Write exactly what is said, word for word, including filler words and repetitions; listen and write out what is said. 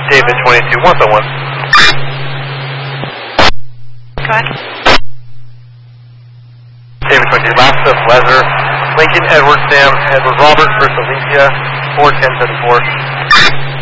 David twenty-two, one oh one. Go ahead. David twenty-two, last of Weather, Lincoln, Edward, Sam, Edward, Robert, First Alicia, four ten seventy-four.